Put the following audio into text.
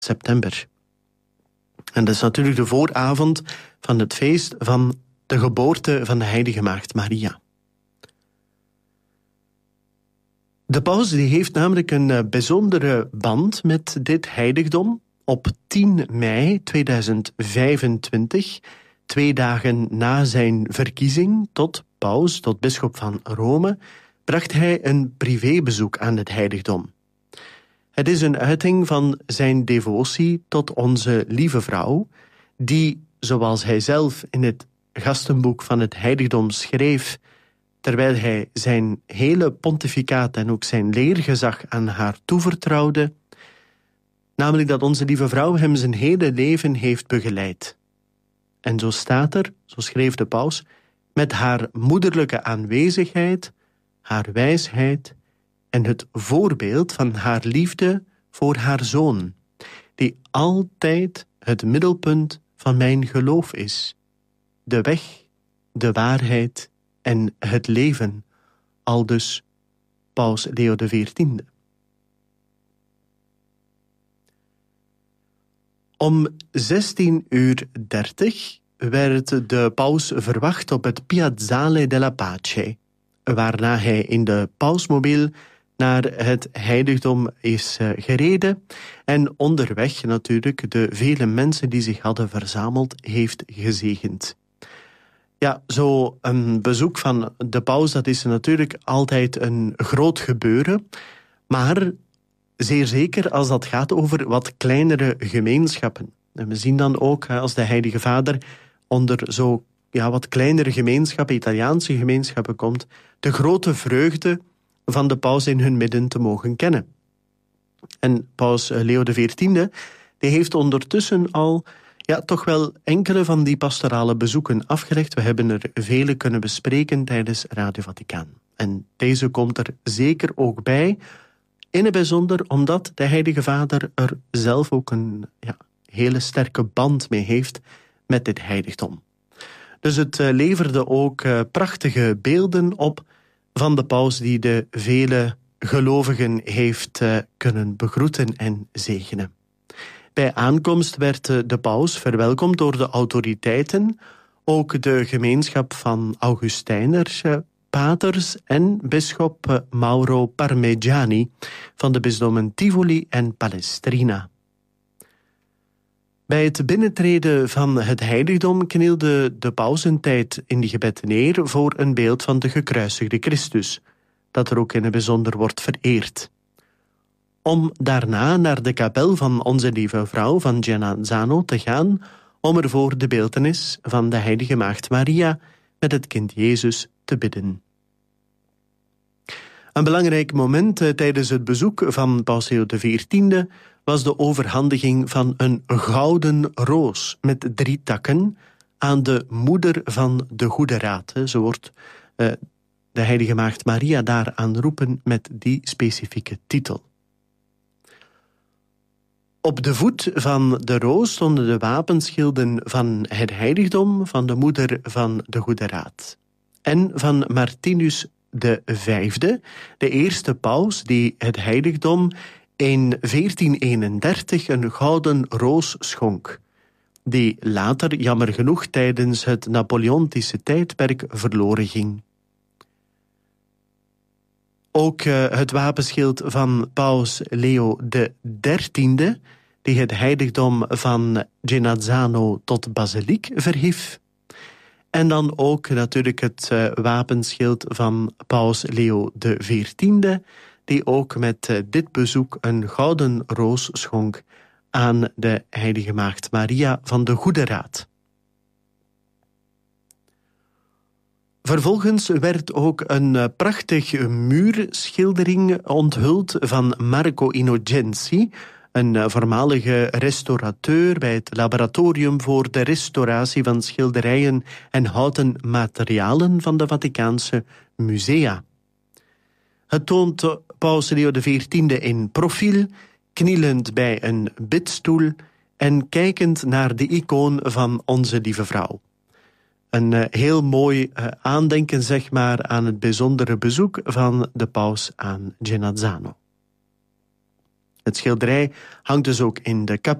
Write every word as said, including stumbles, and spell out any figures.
september. En dat is natuurlijk de vooravond van het feest van de geboorte van de heilige maagd Maria. De paus die heeft namelijk een bijzondere band met dit heiligdom. Op tien mei tweeduizend vijfentwintig, twee dagen na zijn verkiezing tot paus, tot bisschop van Rome, bracht hij een privébezoek aan het heiligdom. Het is een uiting van zijn devotie tot onze lieve vrouw, die, zoals hij zelf in het gastenboek van het heiligdom schreef, terwijl hij zijn hele pontificaat en ook zijn leergezag aan haar toevertrouwde, namelijk dat onze lieve vrouw hem zijn hele leven heeft begeleid. En zo staat er, zo schreef de paus, met haar moederlijke aanwezigheid, haar wijsheid en het voorbeeld van haar liefde voor haar zoon, die altijd het middelpunt van mijn geloof is. De weg, de waarheid en het leven, aldus paus Leo de veertiende. Om zestien uur dertig werd de paus verwacht op het Piazzale della Pace, waarna hij in de pausmobiel naar het heiligdom is gereden en onderweg natuurlijk de vele mensen die zich hadden verzameld heeft gezegend. Ja, zo een bezoek van de paus, dat is natuurlijk altijd een groot gebeuren, maar zeer zeker als dat gaat over wat kleinere gemeenschappen. En we zien dan ook als de Heilige Vader onder zo ja, wat kleinere gemeenschappen, Italiaanse gemeenschappen komt, de grote vreugde van de paus in hun midden te mogen kennen. En paus Leo de veertiende, die heeft ondertussen al ja, toch wel enkele van die pastorale bezoeken afgelegd. We hebben er vele kunnen bespreken tijdens Radio Vaticaan. En deze komt er zeker ook bij, in het bijzonder omdat de Heilige Vader er zelf ook een ja, hele sterke band mee heeft met dit heiligdom. Dus het uh, leverde ook uh, prachtige beelden op van de paus die de vele gelovigen heeft uh, kunnen begroeten en zegenen. Bij aankomst werd uh, de paus verwelkomd door de autoriteiten, ook de gemeenschap van Augustijners, uh, paters en bisschop uh, Mauro Parmigiani van de bisdommen Tivoli en Palestrina. Bij het binnentreden van het heiligdom knielde de paus een tijd in die gebed neer voor een beeld van de gekruisigde Christus, dat er ook in het bijzonder wordt vereerd. Om daarna naar de kapel van onze lieve vrouw van Genazzano te gaan, om er voor de beeltenis van de heilige maagd Maria met het kind Jezus te bidden. Een belangrijk moment tijdens het bezoek van paus Leo de veertiende was de overhandiging van een gouden roos met drie takken aan de moeder van de Goede Raad. Zo wordt uh, de heilige maagd Maria daar aanroepen met die specifieke titel. Op de voet van de roos stonden de wapenschilden van het heiligdom, van de moeder van de Goede Raad en van Martinus de Vijfde, de eerste paus die het heiligdom in veertien eenendertig een gouden roos schonk, die later jammer genoeg tijdens het Napoleontische tijdperk verloren ging. Ook uh, het wapenschild van paus Leo de dertiende, die het heiligdom van Genazzano tot basiliek verhief. En dan ook natuurlijk het uh, wapenschild van paus Leo de veertiende, die ook met uh, dit bezoek een gouden roos schonk aan de heilige maagd Maria van de Goede Raad. Vervolgens werd ook een uh, prachtige muurschildering onthuld van Marco Innocenzi, een uh, voormalige restaurateur bij het laboratorium voor de restauratie van schilderijen en houten materialen van de Vaticaanse musea. Het toont uh, paus Leo de veertiende in profiel, knielend bij een bidstoel en kijkend naar de icoon van onze lieve vrouw. Een uh, heel mooi uh, aandenken, zeg maar, aan het bijzondere bezoek van de paus aan Genazzano. Het schilderij hangt dus ook in de